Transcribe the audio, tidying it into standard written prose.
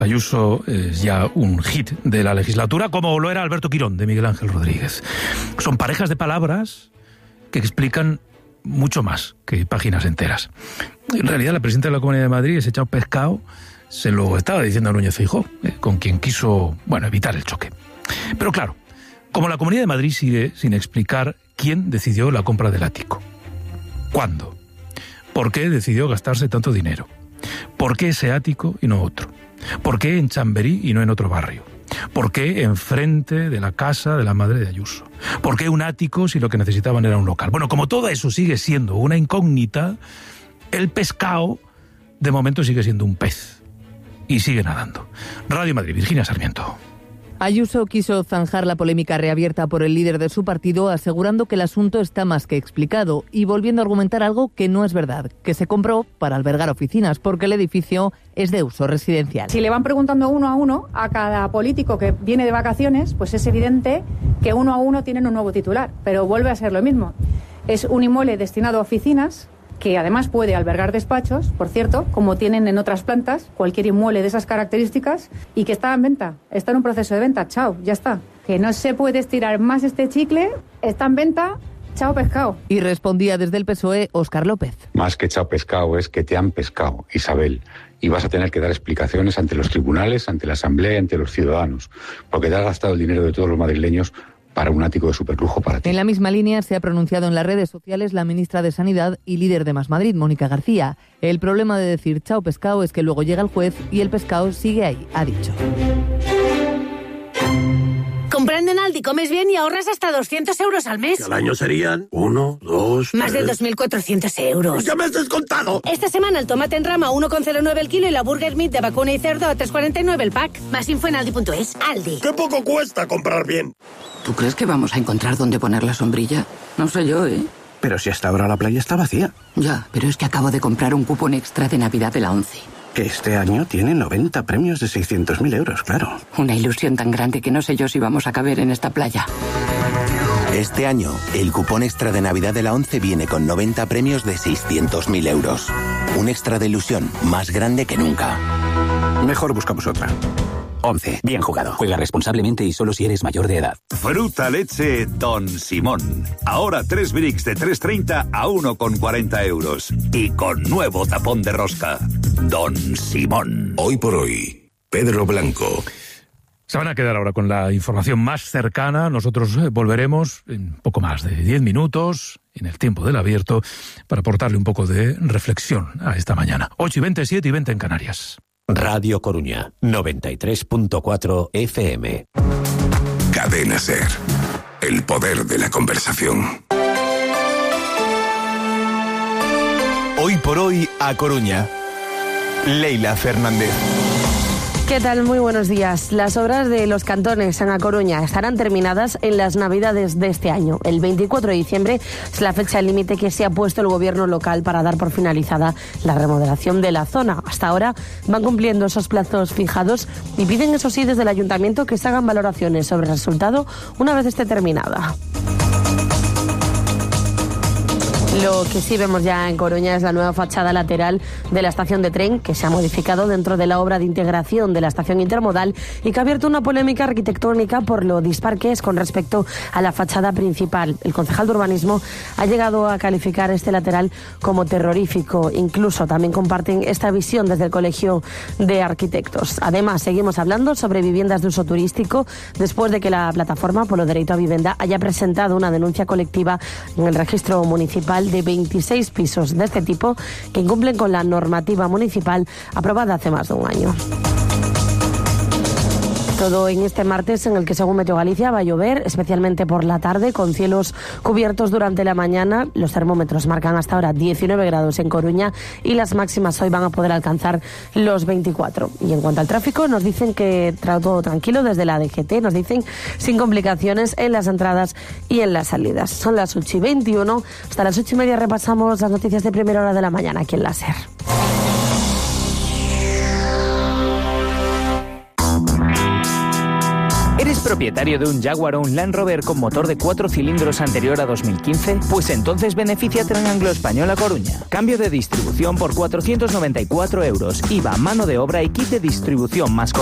Ayuso es ya un hit de la legislatura, como lo era Alberto Quirón, de Miguel Ángel Rodríguez. Son parejas de palabras que explican mucho más que páginas enteras. En realidad, la presidenta de la Comunidad de Madrid, ese chao pescado, se lo estaba diciendo a Núñez Feijóo, con quien quiso, evitar el choque. Pero claro, como la Comunidad de Madrid sigue sin explicar quién decidió la compra del ático, cuándo, por qué decidió gastarse tanto dinero, por qué ese ático y no otro, por qué en Chamberí y no en otro barrio, por qué enfrente de la casa de la madre de Ayuso, por qué un ático si lo que necesitaban era un local. Bueno, como todo eso sigue siendo una incógnita, el pescado de momento sigue siendo un pez y sigue nadando. Radio Madrid, Virginia Sarmiento. Ayuso quiso zanjar la polémica reabierta por el líder de su partido, asegurando que el asunto está más que explicado y volviendo a argumentar algo que no es verdad, que se compró para albergar oficinas, porque el edificio es de uso residencial. Si le van preguntando uno a uno a cada político que viene de vacaciones, pues es evidente que uno a uno tienen un nuevo titular, pero vuelve a ser lo mismo. Es un inmueble destinado a oficinas, que además puede albergar despachos, por cierto, como tienen en otras plantas, cualquier inmueble de esas características, y que está en venta, está en un proceso de venta, chao, ya está. Que no se puede estirar más este chicle, está en venta, chao pescado. Y respondía desde el PSOE Óscar López. Más que chao pescado es que te han pescado, Isabel, y vas a tener que dar explicaciones ante los tribunales, ante la Asamblea, ante los ciudadanos, porque te has gastado el dinero de todos los madrileños para un ático de superlujo para ti. En la misma línea se ha pronunciado en las redes sociales la ministra de Sanidad y líder de Más Madrid, Mónica García. El problema de decir chao pescado es que luego llega el juez y el pescado sigue ahí, ha dicho. Comprando en Aldi comes bien y ahorras hasta 200 euros al mes. Que al año serían 1, 2, Más de 2.400 euros. ¡Ya me has descontado! Esta semana el tomate en rama a 1,09 el kilo y la burger meat de vacuna y cerdo a 3,49 el pack. Más info en aldi.es. Aldi. ¡Qué poco cuesta comprar bien! ¿Tú crees que vamos a encontrar dónde poner la sombrilla? No sé yo, ¿eh? Pero si hasta ahora la playa está vacía. Ya, pero es que acabo de comprar un cupón extra de Navidad de la ONCE. Que este año tiene 90 premios de 600.000 euros, claro. Una ilusión tan grande que no sé yo si vamos a caber en esta playa. Este año, el cupón extra de Navidad de la ONCE viene con 90 premios de 600.000 euros. Un extra de ilusión más grande que nunca. Mejor buscamos otra. 11. Bien jugado. Juega responsablemente y solo si eres mayor de edad. Fruta leche Don Simón. Ahora 3 bricks de 3,30 a 1,40 euros. Y con nuevo tapón de rosca. Don Simón. Hoy por hoy, Pedro Blanco. Se van a quedar ahora con la información más cercana. Nosotros volveremos en poco más de 10 minutos, en el tiempo del abierto, para aportarle un poco de reflexión a esta mañana. 8:20, 7:20 en Canarias. Radio Coruña, 93.4 FM. Cadena SER. El poder de la conversación. Hoy por hoy, a Coruña. Leila Fernández. ¿Qué tal? Muy buenos días. Las obras de los cantones en A Coruña estarán terminadas en las Navidades de este año. El 24 de diciembre es la fecha límite que se ha puesto el gobierno local para dar por finalizada la remodelación de la zona. Hasta ahora van cumpliendo esos plazos fijados y piden, eso sí, desde el ayuntamiento que se hagan valoraciones sobre el resultado una vez esté terminada. Lo que sí vemos ya en Coruña es la nueva fachada lateral de la estación de tren, que se ha modificado dentro de la obra de integración de la estación intermodal y que ha abierto una polémica arquitectónica por lo dispar que es con respecto a la fachada principal. El concejal de urbanismo ha llegado a calificar este lateral como terrorífico. Incluso también comparten esta visión desde el Colegio de Arquitectos. Además, seguimos hablando sobre viviendas de uso turístico después de que la plataforma Polo Dereito a Vivenda haya presentado una denuncia colectiva en el registro municipal de 26 pisos de este tipo que incumplen con la normativa municipal aprobada hace más de un año. Todo en este martes en el que, según Meteo Galicia, va a llover, especialmente por la tarde, con cielos cubiertos durante la mañana. Los termómetros marcan hasta ahora 19 grados en Coruña y las máximas hoy van a poder alcanzar los 24. Y en cuanto al tráfico, nos dicen que todo tranquilo desde la DGT, nos dicen sin complicaciones en las entradas y en las salidas. Son las 8:21, hasta las 8:30 repasamos las noticias de primera hora de la mañana aquí en la SER. ¿Eres ¿Propietario de un Jaguar o un Land Rover con motor de 4 cilindros anterior a 2015? Pues entonces beneficia Tren Anglo-Español a Coruña. Cambio de distribución por 494 euros, IVA, mano de obra y kit de distribución más